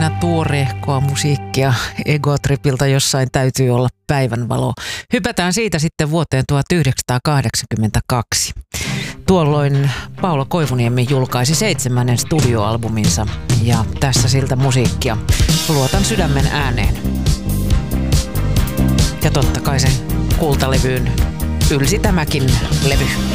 aina tuoreehkoa musiikkia Egotripilta, jossain täytyy olla päivänvalo. Hypätään siitä sitten vuoteen 1982. Tuolloin Paula Koivuniemi julkaisi 7. studioalbuminsa ja tässä siltä musiikkia. Luotan sydämen ääneen. Ja totta kai sen kultalevyyn ylsi tämäkin levy.